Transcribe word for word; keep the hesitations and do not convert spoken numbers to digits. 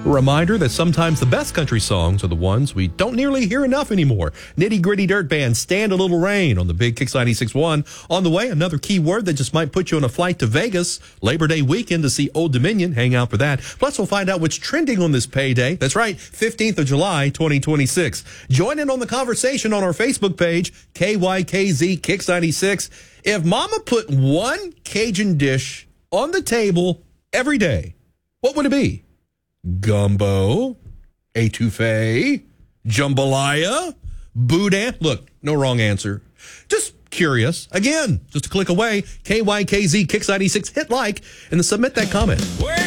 Reminder that sometimes the best country songs are the ones we don't nearly hear enough anymore. Nitty Gritty Dirt Band, Stand a Little Rain on the Big Kicks ninety-six point one. On the way, another key word that just might put you on a flight to Vegas, Labor Day weekend to see Old Dominion. Hang out for that. Plus, we'll find out what's trending on this payday. That's right, fifteenth of July, twenty twenty-six. Join in on the conversation on our Facebook page, K Y K Z Kicks ninety-six. If Mama put one Cajun dish on the table every day, what would it be? Gumbo, etouffee, jambalaya, boudin. Look, no wrong answer. Just curious. Again, just a click away. K Y K Z Kicks ninety-six. Hit like and then submit that comment.